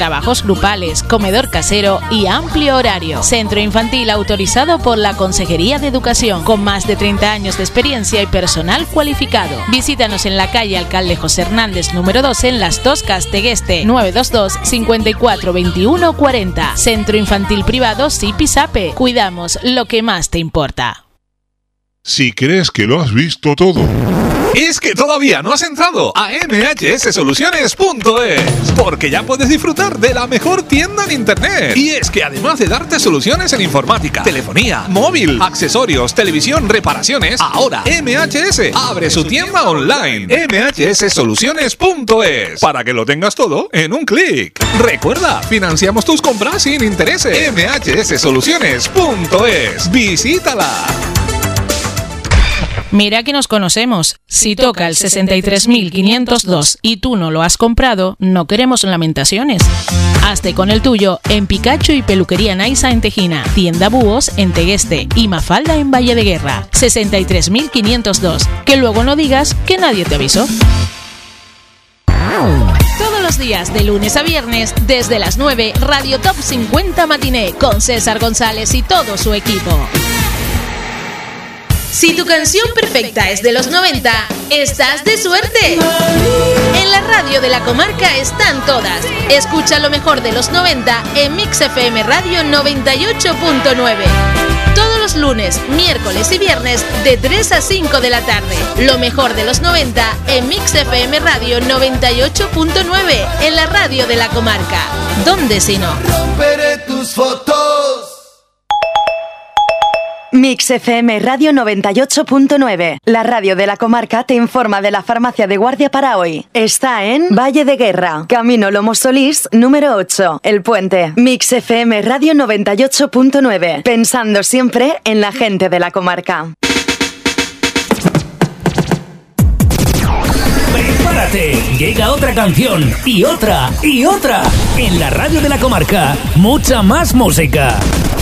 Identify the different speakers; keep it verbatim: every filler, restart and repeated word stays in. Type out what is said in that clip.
Speaker 1: trabajos grupales, comedor casero y amplio horario. Centro infantil autorizado por la Consejería de Educación, con más de treinta años de experiencia y personal cualificado. Visítanos en la calle Alcalde José Hernández número doce en Las Toscas, Tegueste, nueve dos dos, cinco cuatro, veintiuno cuarenta. Centro infantil privado Sipisape. Cuidamos lo que más te importa.
Speaker 2: Si crees que lo has visto todo,
Speaker 3: es que todavía no has entrado a m h s soluciones punto es, porque ya puedes disfrutar de la mejor tienda en internet. Y es que además de darte soluciones en informática, telefonía, móvil, accesorios, televisión, reparaciones, ahora M H S abre su tienda online, m h s soluciones punto es, para que lo tengas todo en un clic. Recuerda, financiamos tus compras sin intereses. m h s soluciones punto es. Visítala.
Speaker 1: Mira que nos conocemos. Si toca el sesenta y tres mil quinientos dos y tú no lo has comprado, no queremos lamentaciones. Hazte con el tuyo en Picacho y Peluquería Naisa en Tejina, Tienda Búhos en Tegueste y Mafalda en Valle de Guerra. sesenta y tres mil quinientos dos. Que luego no digas que nadie te avisó. Todos los días, de lunes a viernes, desde las nueve, Radio Top cincuenta Matiné, con César González y todo su equipo. Si tu canción perfecta es de los noventa, estás de suerte. En la radio de la comarca están todas. Escucha lo mejor de los noventa en Mix F M Radio noventa y ocho punto nueve. Todos los lunes, miércoles y viernes de tres a cinco de la tarde. Lo mejor de los noventa en Mix F M Radio noventa y ocho punto nueve, en la radio de la comarca. ¿Dónde si no?
Speaker 4: Romperé tus fotos.
Speaker 5: Mix F M Radio noventa y ocho punto nueve. La radio de la comarca te informa de la farmacia de guardia para hoy. Está en Valle de Guerra, Camino Lomo Solís, número ocho, El Puente. Mix F M Radio noventa y ocho punto nueve. Pensando siempre en la gente de la comarca.
Speaker 6: ¡Prepárate! Llega otra canción, y otra, y otra. En la radio de la comarca, mucha más música.